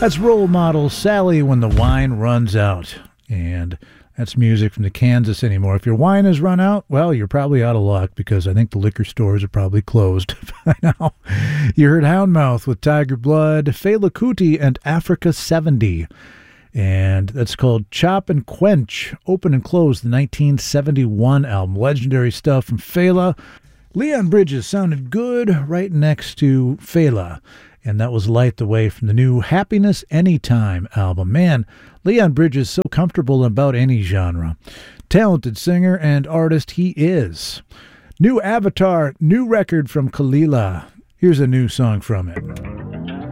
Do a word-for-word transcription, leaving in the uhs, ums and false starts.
That's Role Model Sally, When the Wine Runs Out. And that's music from the Kansas anymore. If your wine has run out, well, you're probably out of luck because I think the liquor stores are probably closed by now. You heard Houndmouth with Tiger Blood, Fela Kuti, and Africa seventy. And that's called Chop and Quench, open and close the nineteen seventy-one album. Legendary stuff from Fela. Leon Bridges sounded good right next to Fela. And that was Light the Way from the new Happiness Anytime album. Man, Leon Bridges so comfortable about any genre. Talented singer and artist he is. New Avatar, new record from Kalila. Here's a new song from it.